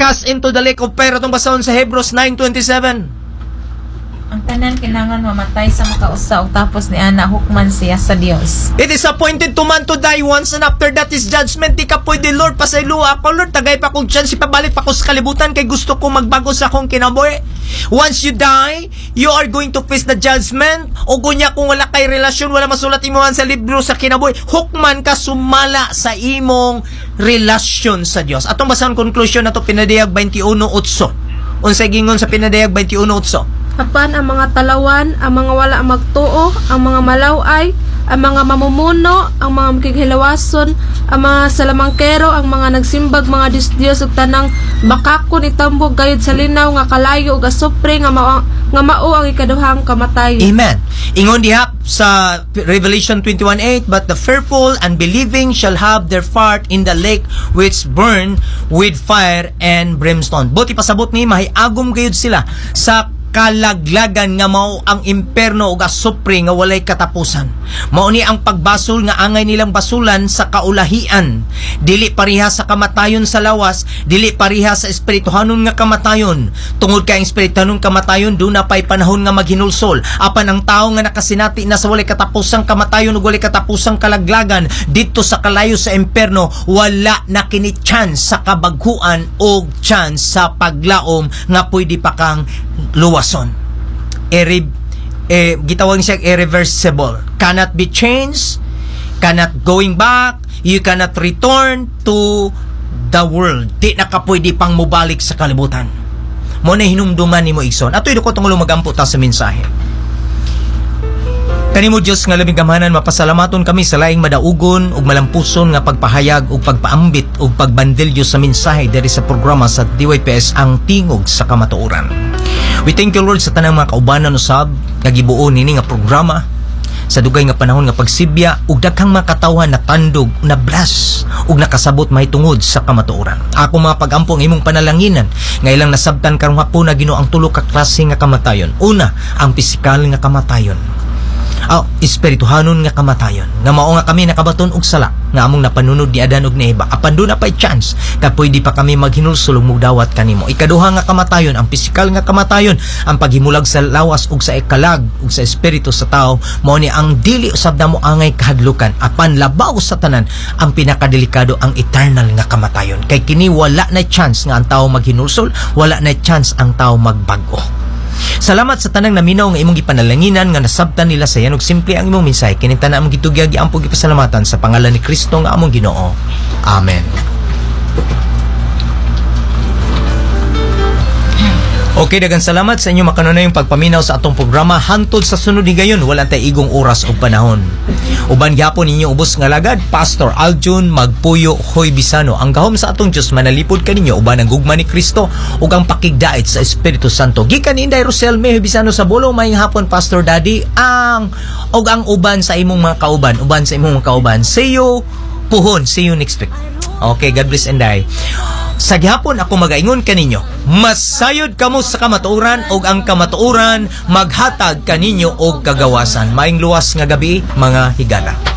cast into the lake of fire. Itong basahon sa Hebrews 9:27. Ang tanan kinangan mamatay sa makausaw tapos ni ana hukman siya sa Dios. It is appointed to man to die once, and after that is judgment. Di ka pwede, Lord, pasayloa ako, Lord, tagay pa kong chance, ipabalik pa ko sa kalibutan kay gusto kong magbago sa akong kinabuhi. Once you die, you are going to face the judgment. O kunya kung wala kay relasyon, wala masulat imuhan sa libro sa kinabuhi, hukman ka sumala sa imong relasyon sa Dios. Atong basahon conclusion nato Pinadayag 21:8. Unsay gingon sa Pinadayag 21:8? Apan ang mga talawan, ang mga wala magtuo, ang mga malaway, ang mga mamumuno, ang mga makikhilawason, ang mga salamangkero, ang mga nagsimbag, mga Diyos ug tanang bakakon itambog gayud sa linaw nga kalayo ug asupre nga mao ang ikaduhang kamatayon. Amen. Ingon diha sa Revelation 21:8, but the fearful and believing shall have their part in the lake which burn with fire and brimstone. Buti pasabot ni mahiagom gayud sila sa kalaglagan nga mao ang imperno ug asupre nga walay katapusan. Mao ni ang pagbasol nga angay nilang basulan sa kaulahian. Dili pareha sa kamatayon sa lawas, dili pareha sa espirituhanon nga kamatayon. Tungod kay ang espirituhanon kamatayon do na pay panahon nga maghinulsol. Apan ang tawo nga nakasinati na sa walay katapusang kamatayon ug walay katapusang kalaglagan didto sa kalayo sa imperno, wala na kini chance sa kabaghuan o chance sa paglaom nga pwede pa kang luwason. Gitawag siya irreversible, cannot be changed, cannot going back, you cannot return to the world. Di na ka pwede pang mubalik sa kalibutan. Mo na hinumduman ni mo igsoon. Ato ko tungod magampo ta sa mensahe. Kanimo Dios nga labing gamhanan, mapasalamaton kami sa laing madaugon ug malampuson nga pagpahayag ug pagpaambit ug pagbandilyo sa mensahe diri sa programa sa DYPS ang tingog sa kamatuoran. We thank you, Lord, sa tanang mga kaubanan usab nga gibuo nini nga programa sa dugay nga panahon nga pagsibya ug daghang makatawa na tandog na bless ug nakasabot mahitungod sa kamatuoran. Ako mga pag-ampong imong panalanginan nga ilang nasabtan karong hapon na Ginoo ang tulo ka klase nga kamatayon. Una, ang pisikal nga kamatayon. Espirituhanon nga kamatayon nga mao nga kami nakabaton og sala nga among napanunod ni Adan ug ni Eva. Apan do na pay chance ka pwede pa kami maghinulsol ug mugdawat kanimo. Ikaduha nga kamatayon, ang pisikal nga kamatayon, ang paghimulag sa lawas ug sa ikalag ug sa espiritu sa tao, mao ni ang dili usab namo angay kahadlukan. Apan labaw sa tanan, ang pinakadelikado ang eternal nga kamatayon. Kay kini wala na chance nga ang tao maghinulsol, wala na chance ang tao magbag-o. Salamat sa tanang naminaw nga imong gipanalanginan nga nasabtan nila sa yanog simple ang imong mensahe. Kini tanan among gitugyag giampog gipasalamatan sa pangalan ni Kristo nga among Ginoo. Amen. Okay, daghang salamat sa inyo makanunayong pagpaminaw sa atong programa. Hantod sa sunod higayon, wala tay igong oras o panahon. Uban gyapon ninyo ubos nga lagad, Pastor Aljun Magpuyo Hoy Bisano. Ang gahom sa atong Dios manalipod kaninyo uban ang gugma ni Kristo ug ang pakigdait sa Espiritu Santo. Gikan Inday Rosel Hoy Bisano sa Bulo, mayong hapon Pastor Daddy, ang uban sa imong mga kauban, See you puhon, see you next week. Okay, God bless Inday. Sa gihapon ako magaingon kaninyo, masayod kamo sa kamatuoran ug ang kamatuoran maghatag kaninyo og kagawasan. Maayong luwas nga gabi mga higala.